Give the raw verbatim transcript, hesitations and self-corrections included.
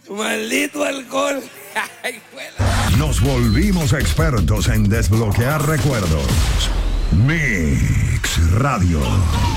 Maldito alcohol. Nos volvimos expertos en desbloquear recuerdos. Mix Radio.